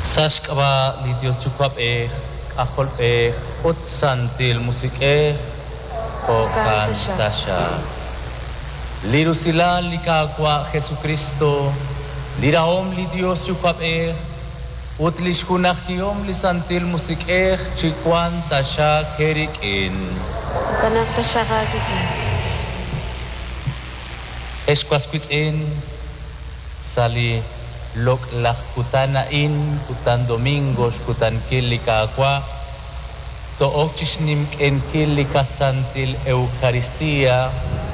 Sashkaba li Dios chukwab akol ut santil musik o kantasha. Lirusila likakwa Jesucristo, liraom li Dios chukwab ut lishkunachiom li santil musik chikwan tasha kerikin. Kanak tasha kagikin. Esquasquitzin sali lok lah kutana in kutan domingos kutan kilika akwa to okchishnim en kilika santil eucaristia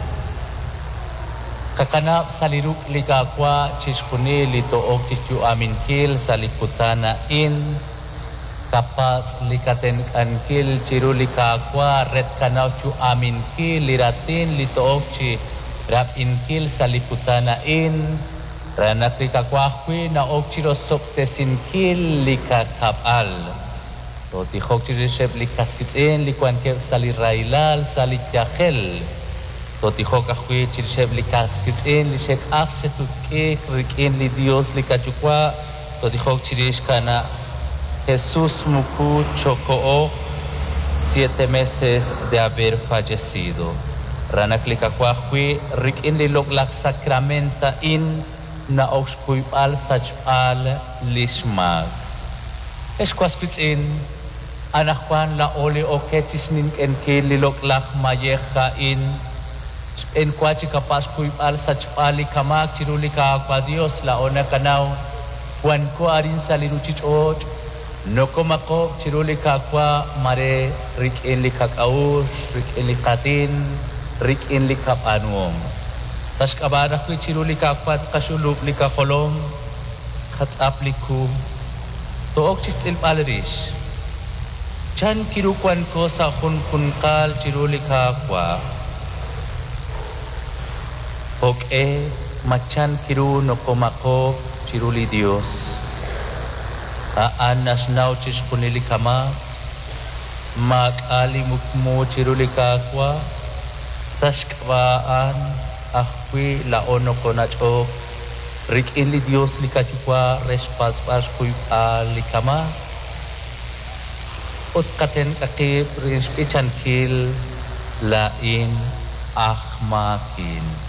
kakanap saliruk lika akwa chishkunili to okchishu amin kil sali kutana in kapas likaten kankil chirulika akwa red kanau chu amin kil liratin lito okchi rap inkil saliputana in ranak lika kwakwi na okchiro sokte sinkil lika kapal to tihok chirishep likaskitsin likwan ke salirailal salityahel to tihok akwi chirishep likaskitsin lishek aksetut ke rikin li Dios likachukwa to tihok chirish kana Jesús muku chokoo 7 meses de haber fallecido. Ranaklika kwakwi rikin lilok lak sakramenta in na oxkuipal sachpal lishmag. Esquasquitzin anakwan la oli okechisnin enke lilok lak mayeja in en kwachi kapas kuipal sachpali kamak chirulika akwa Dios la ona kanao kwan ko arin saliruchichot no komako chirulika akwa mare rikin likakaur rikin likatin rikin likap anuom. Sashkabara kwi chiruli kakpat kasuluk lika kolom khatsap liku to okchitil palrish. Chan kirukwan ko sa kunkal chiruli kakwa. Machan kiru no komako chiruli Dios. Anas nau chis kunili kama mak ali mukmu chiruli kakwa. Sashkabaan akwi la ono konacho rikin li Dios likachukwa respas kuy likama ot katen kakip rinspichan kil lain ahmakin.